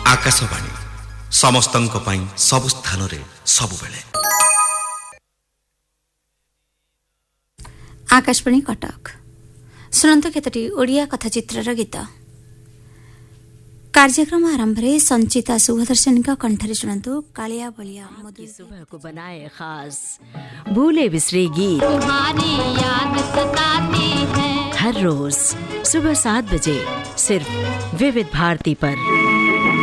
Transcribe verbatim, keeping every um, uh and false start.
आकाशवाणी समस्तंक पई सब स्थान रे सब बेले। आकाशवाणी कटक शुणु केतोटी ओडिया कथाचित्र गीत। कार्यक्रम आरंभ रे संचिता सुभदर्शन का कंठरे शुणु कालिया बलिया की सुबह को बनाए खास भूले बिसरे गीत तुम्हारी याद सताती है हर रोज सुबह सात बजे सिर्फ विविध भारती पर।